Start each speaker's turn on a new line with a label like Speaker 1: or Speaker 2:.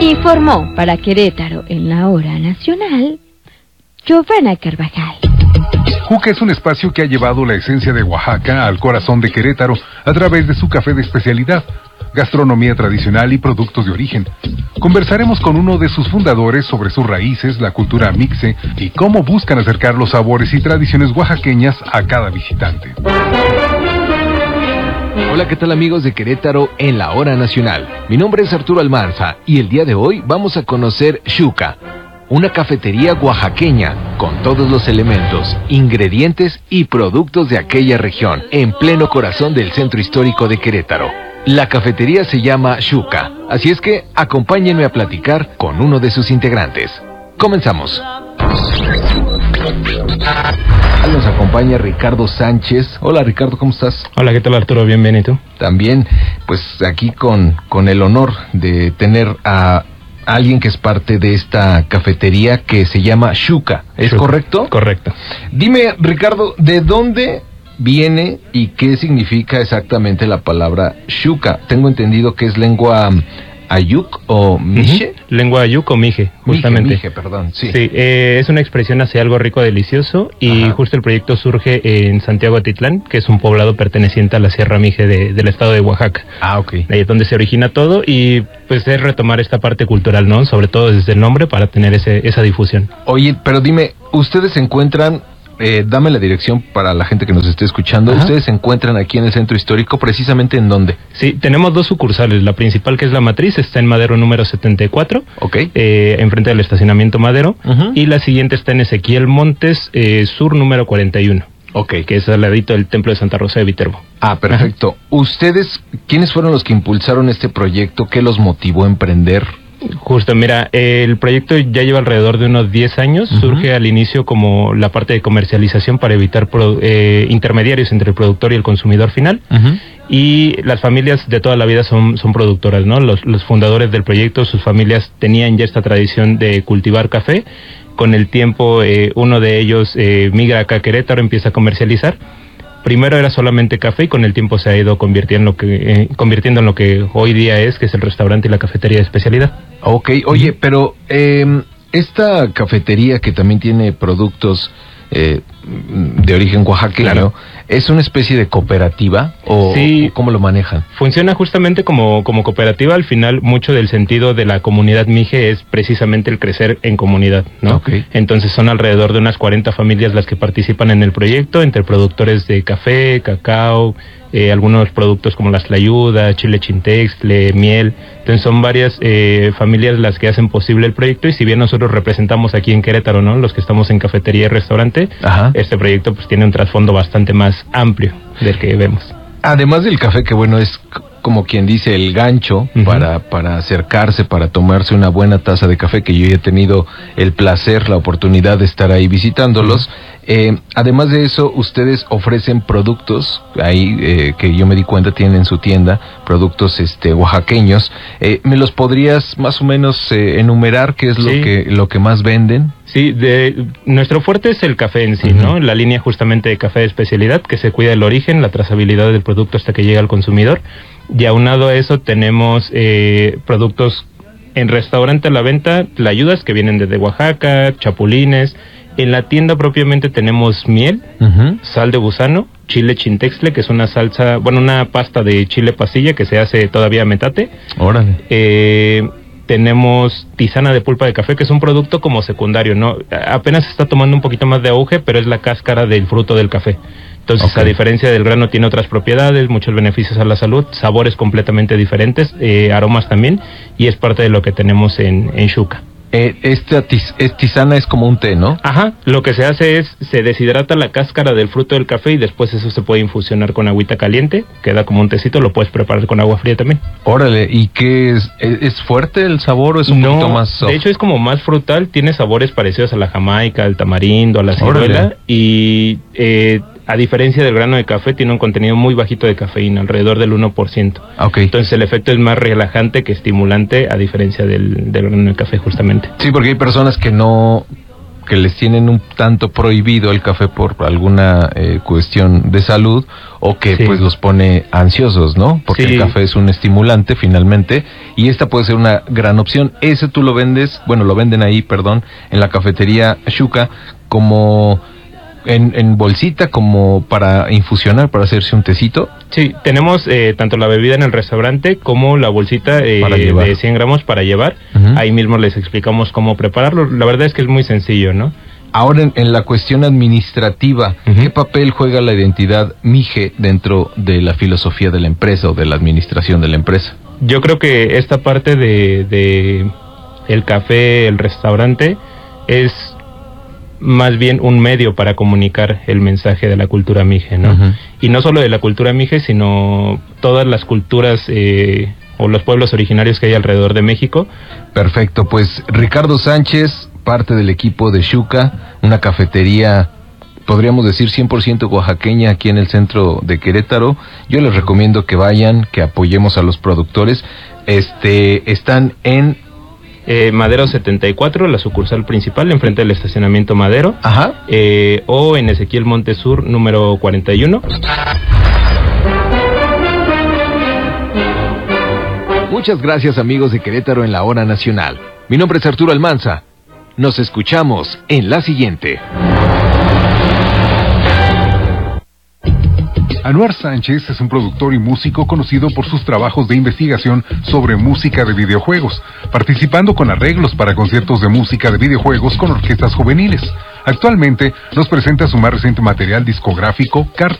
Speaker 1: Informó para Querétaro en la Hora Nacional, Giovanna Carvajal.
Speaker 2: Juca es un espacio que ha llevado la esencia de Oaxaca al corazón de Querétaro a través de su café de especialidad, gastronomía tradicional y productos de origen. Conversaremos con uno de sus fundadores sobre sus raíces, la cultura mixe y cómo buscan acercar los sabores y tradiciones oaxaqueñas a cada visitante.
Speaker 3: Hola, ¿qué tal amigos de Querétaro en la Hora Nacional? Mi nombre es Arturo Almanza y el día de hoy vamos a conocer Xuca, una cafetería oaxaqueña con todos los elementos, ingredientes y productos de aquella región, en pleno corazón del centro histórico de Querétaro. La cafetería se llama Xuca, así es que acompáñenme a platicar con uno de sus integrantes. Comenzamos. Nos acompaña Ricardo Sánchez. Hola Ricardo, ¿cómo estás?
Speaker 4: Hola, ¿qué tal Arturo? Bien, ¿y tú?
Speaker 3: También, pues aquí con el honor de tener a alguien que es parte de esta cafetería que se llama Xuca, ¿es
Speaker 4: Xuca,
Speaker 3: correcto?
Speaker 4: Correcto.
Speaker 3: Dime, Ricardo, ¿de dónde viene y qué significa exactamente la palabra Xuca? Tengo entendido que es lengua ayuk o miche.
Speaker 4: Lengua ayuk o mije, justamente.
Speaker 3: Mije, perdón, sí.
Speaker 4: Sí, es una expresión hacia algo rico, delicioso, y justo el proyecto surge en Santiago Atitlán, que es un poblado perteneciente a la Sierra Mije del estado de Oaxaca.
Speaker 3: Ah, ok.
Speaker 4: Ahí es donde se origina todo, y pues es retomar esta parte cultural, ¿no? Sobre todo desde el nombre, para tener esa difusión.
Speaker 3: Oye, pero dime, ¿ustedes se encuentran... dame la dirección para la gente que nos esté escuchando.
Speaker 4: Ajá.
Speaker 3: ¿Ustedes se encuentran aquí en el centro histórico? ¿Precisamente en dónde?
Speaker 4: Sí, tenemos dos sucursales. La principal, que es la Matriz, está en Madero número 74.
Speaker 3: Ok.
Speaker 4: Enfrente del estacionamiento Madero. Y la siguiente está en Ezequiel Montes, sur número 41.
Speaker 3: Ok.
Speaker 4: Que es al ladito del Templo de Santa Rosa de Viterbo.
Speaker 3: Ah, perfecto. ¿Ustedes, quiénes fueron los que impulsaron este proyecto? ¿Qué los motivó a emprender?
Speaker 4: Justo, mira, el proyecto ya lleva alrededor de unos 10 años. Surge al inicio como la parte de comercialización para evitar intermediarios entre el productor y el consumidor final. Y las familias de toda la vida son productoras, ¿no? Los fundadores del proyecto, sus familias tenían ya esta tradición de cultivar café. Con el tiempo, uno de ellos migra acá a Querétaro, empieza a comercializar. Primero era solamente café y con el tiempo se ha ido convirtiendo en lo que hoy día es, que es el restaurante y la cafetería de especialidad. Ok,
Speaker 3: oye, pero esta cafetería que también tiene productos de origen oaxaqueño, claro, ¿es una especie de cooperativa o
Speaker 4: sí,
Speaker 3: cómo lo manejan?
Speaker 4: Funciona justamente como cooperativa. Al final, mucho del sentido de la comunidad mije es precisamente el crecer en comunidad, ¿no?
Speaker 3: Okay.
Speaker 4: Entonces son alrededor de unas 40 familias las que participan en el proyecto, entre productores de café, cacao, algunos productos como las tlayudas, chile chintextle, miel. Entonces son varias familias las que hacen posible el proyecto, y si bien nosotros representamos aquí en Querétaro, ¿no?, los que estamos en cafetería y restaurante, este proyecto pues tiene un trasfondo bastante más amplio del que vemos.
Speaker 3: Además del café, que bueno, es como quien dice el gancho para acercarse, para tomarse una buena taza de café, que yo he tenido el placer, la oportunidad de estar ahí visitándolos. Además de eso, ustedes ofrecen productos ahí que yo me di cuenta tienen en su tienda, productos oaxaqueños. ¿Me los podrías más o menos enumerar qué es lo que más venden?
Speaker 4: Sí, nuestro fuerte es el café en sí, ¿no? La línea justamente de café de especialidad, que se cuida el origen, la trazabilidad del producto hasta que llega al consumidor. Y aunado a eso tenemos productos en restaurante a la venta, tlayudas que vienen desde Oaxaca, chapulines. En la tienda propiamente tenemos miel, sal de gusano, chile chintextle, que es una salsa, bueno, una pasta de chile pasilla que se hace todavía a metate.
Speaker 3: Órale.
Speaker 4: Tenemos tisana de pulpa de café, que es un producto como secundario, ¿no? Apenas está tomando un poquito más de auge, pero es la cáscara del fruto del café. Entonces, a diferencia del grano, tiene otras propiedades, muchos beneficios a la salud, sabores completamente diferentes, aromas también, y es parte de lo que tenemos en Xuca.
Speaker 3: Esta tisana es como un té, ¿no?
Speaker 4: Ajá, lo que se hace es, se deshidrata la cáscara del fruto del café y después eso se puede infusionar con agüita caliente, queda como un tecito, lo puedes preparar con agua fría también.
Speaker 3: Órale, ¿y qué es? ¿Es fuerte el sabor o es un poquito más soft?
Speaker 4: De hecho es como más frutal, tiene sabores parecidos a la jamaica, al tamarindo, a la ciruela, y a diferencia del grano de café, tiene un contenido muy bajito de cafeína, alrededor del 1%.
Speaker 3: Okay.
Speaker 4: Entonces el efecto es más relajante que estimulante, a diferencia del grano de café, justamente.
Speaker 3: Sí, porque hay personas que no que les tienen un tanto prohibido el café por alguna cuestión de salud, o que pues los pone ansiosos, ¿no? Porque el café es un estimulante finalmente, y esta puede ser una gran opción. Ese tú lo vendes, lo venden ahí, en la cafetería Xuca, como en bolsita, como para infusionar, para hacerse un tecito.
Speaker 4: Sí, tenemos tanto la bebida en el restaurante como la bolsita de 100 gramos para llevar. Ahí mismo les explicamos cómo prepararlo. La verdad es que es muy sencillo, ¿no?
Speaker 3: Ahora, en la cuestión administrativa, ¿qué papel juega la identidad Mije dentro de la filosofía de la empresa o de la administración de la empresa?
Speaker 4: Yo creo que esta parte de el café, el restaurante, es más bien un medio para comunicar el mensaje de la cultura Mije, ¿no? Y no solo de la cultura Mije, sino todas las culturas o los pueblos originarios que hay alrededor de México.
Speaker 3: Perfecto, pues Ricardo Sánchez, parte del equipo de Xuca, una cafetería, podríamos decir 100% oaxaqueña aquí en el centro de Querétaro. Yo les recomiendo que vayan, que apoyemos a los productores. Están en
Speaker 4: Madero 74, la sucursal principal, enfrente del estacionamiento Madero.
Speaker 3: Ajá.
Speaker 4: O en Ezequiel Montesur, número 41.
Speaker 3: Muchas gracias, amigos de Querétaro en la Hora Nacional. Mi nombre es Arturo Almanza. Nos escuchamos en la siguiente.
Speaker 2: Anuar Sánchez es un productor y músico conocido por sus trabajos de investigación sobre música de videojuegos, participando con arreglos para conciertos de música de videojuegos con orquestas juveniles. Actualmente nos presenta su más reciente material discográfico, Carta